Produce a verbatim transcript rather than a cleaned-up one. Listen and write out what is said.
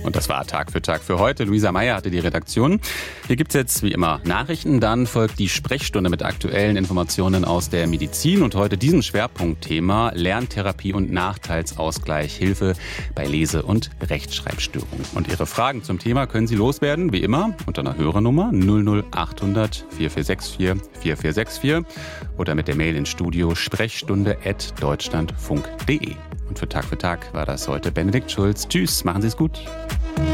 Und das war Tag für Tag für heute. Luisa Meyer hatte die Redaktion. Hier gibt's jetzt wie immer Nachrichten. Dann folgt die Sprechstunde mit aktuellen Informationen aus der Medizin. Und heute diesem Schwerpunktthema Lerntherapie und Nachteilsausgleich. Hilfe bei Lese- und Rechtschreibstörungen. Und Ihre Fragen zum Thema können Sie loswerden, wie immer, unter einer Hörernummer null null acht hundert vier vier sechs vier vier vier sechs vier oder mit der Mail ins Studio sprechstunde at deutschlandfunk punkt de. Und für Tag für Tag war das heute Benedikt Schulz. Tschüss, machen Sie es gut.